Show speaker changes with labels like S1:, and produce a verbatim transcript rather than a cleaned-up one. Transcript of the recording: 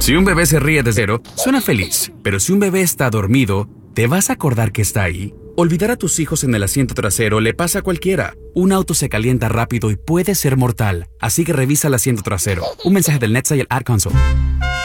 S1: Si un bebé se ríe de cero, suena feliz. Pero si un bebé está dormido, ¿te vas a acordar que está ahí? Olvidar a tus hijos en el asiento trasero le pasa a cualquiera. Un auto se calienta rápido y puede ser mortal. Así que revisa el asiento trasero. Un mensaje del NetSail Ad Console.